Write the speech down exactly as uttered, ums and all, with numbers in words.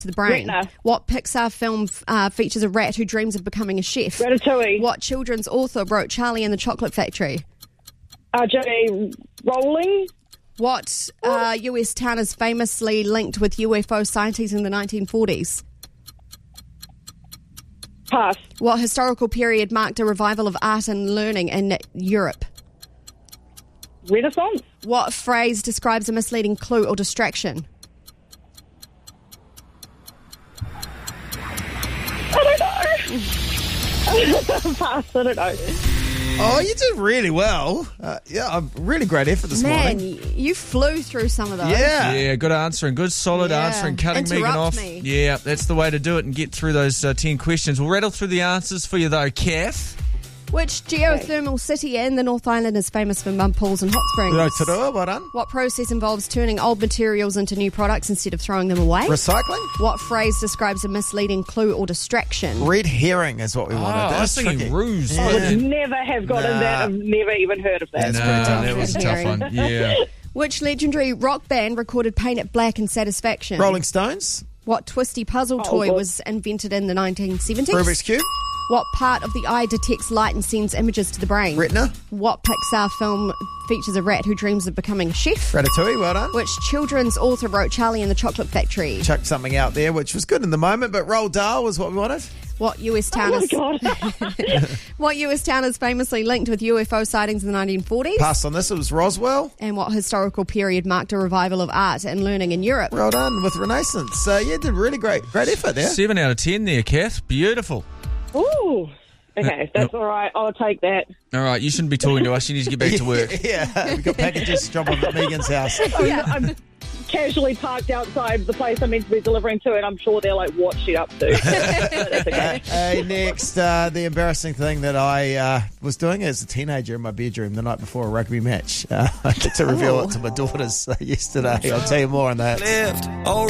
to the brain. Retina. What Pixar film uh, features a rat who dreams of becoming a chef? Ratatouille. What children's author wrote Charlie and the Chocolate Factory? R J Rowling. What uh, U S town is famously linked with U F O sightings in the nineteen forties? Pass. What historical period marked a revival of art and learning in Europe? Renaissance. What phrase describes a misleading clue or distraction? I don't know. Pass. I don't know. Oh, you did really well. Uh, yeah, a really great effort this Man, morning. y- you flew through some of those. Yeah. Yeah, good answering. Good, solid Yeah. answering. Cutting Interrupt Megan off. me. Yeah, that's the way to do it and get through those uh, ten questions. We'll rattle through the answers for you, though, Kath. Which geothermal city in the North Island is famous for mud pools and hot springs? Rotorua, well done. What process involves turning old materials into new products instead of throwing them away? Recycling? What phrase describes a misleading clue or distraction? Red herring is what we Oh, wanted. I was That's thinking tricky. ruse. I Yeah. would never have gotten Nah. that. I've never even heard of that. That's No, pretty tough. that was a Red tough herring. one. Yeah. Which legendary rock band recorded Paint It Black and Satisfaction? Rolling Stones? What twisty puzzle Oh, toy God. was invented in the nineteen seventies? Rubik's Cube? What part of the eye detects light and sends images to the brain? Retina? What Pixar film features a rat who dreams of becoming a chef? Ratatouille, well done. Which children's author wrote Charlie and the Chocolate Factory? Chucked something out there, which was good in the moment, but Roald Dahl was what we wanted. What U S town Oh my is God. What U S town is famously linked with U F O sightings in the nineteen forties? Passed on this, it was Roswell. And what historical period marked a revival of art and learning in Europe? Well done with Renaissance. So, yeah, did really great great effort there. Seven out of ten there, Kath. Beautiful. Ooh. Okay, that's all right. I'll take that. All right, you shouldn't be talking to us. You need to get back to work. Yeah, we got packages to drop off at Megan's house. I'm, I'm casually parked outside the place I'm meant to be delivering to, and I'm sure they're like, what's she up to? That's okay. Hey, next, uh, the embarrassing thing that I uh, was doing as a teenager in my bedroom the night before a rugby match. Uh, I get to reveal Oh. it to my daughters uh, yesterday. I'll tell you more on that. Left. All